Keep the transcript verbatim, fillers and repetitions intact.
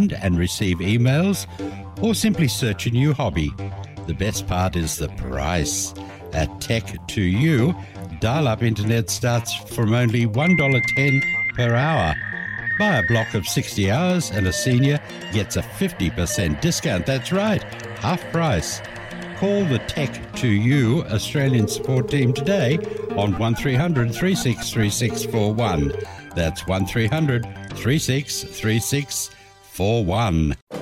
send and receive emails, or simply search a new hobby. The best part is the price. At Tech to You, dial-up internet starts from only one dollar ten per hour. Buy a block of sixty hours and a senior gets a fifty percent discount. That's right, half price. Call the Tech to You Australian support team today on one three hundred, three six three six four one. That's one three hundred, three six three six four one.